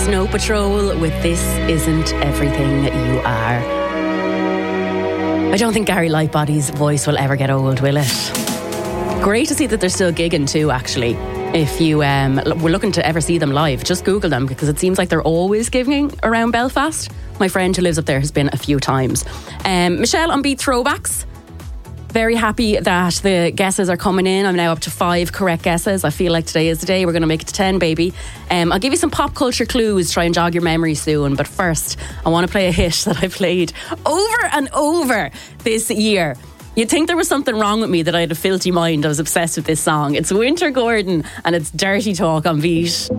Snow Patrol with This Isn't Everything You Are. I don't think Gary Lightbody's voice will ever get old, will it? Great to see that they're still gigging too, actually. If you were looking to ever see them live, just Google them, because it seems like they're always gigging around Belfast. My friend who lives up there has been a few times. Michelle on Beat Throwbacks. Very happy that the guesses are coming in. I'm now up to 5 correct guesses. I feel like today is the day. We're going to make it to 10, baby. I'll give you some pop culture clues, try and jog your memory soon. But first, I want to play a hit that I played over and over this year. You'd think there was something wrong with me, that I had a filthy mind. I was obsessed with this song. It's Winter Gordon and it's Dirty Talk on Beat.